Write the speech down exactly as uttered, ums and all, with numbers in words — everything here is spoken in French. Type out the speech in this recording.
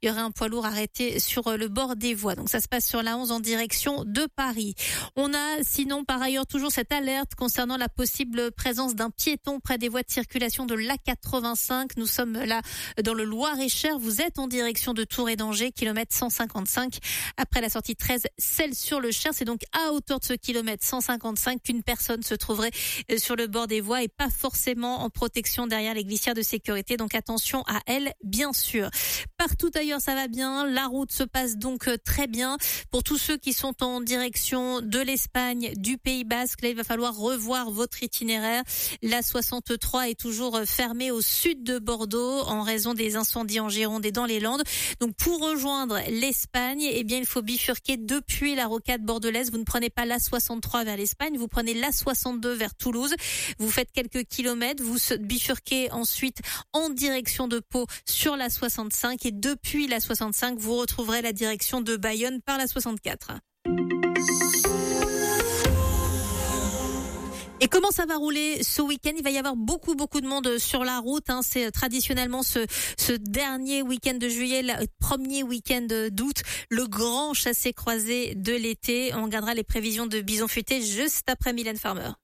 Il y aurait un poids lourd arrêté sur le bord des voies. Donc ça se passe sur la onze en direction de Paris. On a sinon par ailleurs toujours cette alerte concernant la possible présence d'un piéton près des voies de circulation de l'A quatre-vingt-cinq. Nous sommes là dans le Loir-et-Cher. Vous êtes en direction de Tours et d'Angers, kilomètre cent cinquante-cinq. Après la sortie treize, celle sur le Cher. C'est donc à hauteur de ce kilomètre cent cinquante-cinq qu'une personne se trouverait sur le bord des voies et pas forcément en protection derrière les glissières de sécurité. Donc attention à elle, bien sûr. Partout ailleurs, ça va bien. La route se passe donc très bien. Pour tous ceux qui sont en direction de l'Espagne, du Pays Basque, là, il va falloir revoir votre itinéraire. La soixante-trois est toujours fermée au sud de Bordeaux en raison des incendies en Gironde et dans les Landes. Donc pour rejoindre l'Espagne, eh bien il faut bifurquer depuis la rocade bordelaise. Vous ne prenez pas la soixante-trois vers l'Espagne, vous prenez la soixante-deux vers Toulouse. Vous faites quelques kilomètres, vous bifurquez ensuite en direction de Pau sur la soixante-cinq et depuis la soixante-cinq, vous retrouverez la direction de Bayonne par la soixante-quatre. Et comment ça va rouler ce week-end? Il va y avoir beaucoup, beaucoup de monde sur la route. Hein. C'est traditionnellement ce, ce dernier week-end de juillet, le premier week-end d'août, le grand chassé-croisé de l'été. On regardera les prévisions de Bison Futé juste après Mylène Farmer.